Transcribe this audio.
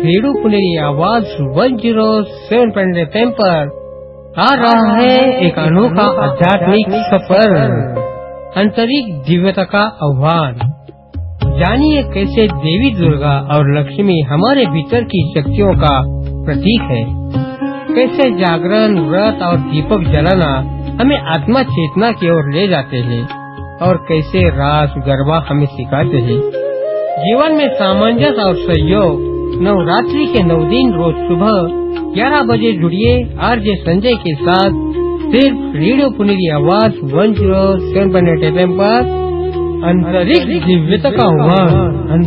Radio Puneri आवाज 107.8 FM पर आ रहा है एक अनोखा आध्यात्मिक सफर, आंतरिक दिव्यता का आह्वान। जानिए कैसे देवी दुर्गा और लक्ष्मी हमारे भीतर की शक्तियों का प्रतीक है, कैसे जागरण, व्रत और दीपक जलाना हमें आत्मा चेतना की ओर ले जाते हैं और कैसे रास गरबा हमें सिखाते हैं। जीवन में सामंजस्य और सहयोग। नवरात्रि के 9 दिन रोज सुबह 11 बजे जुड़िए आरजे संजय के साथ, सिर्फ रेडियो पुनेरी आवाज 107.8 FM पर। आंतरिक दिव्यता का आह्वान।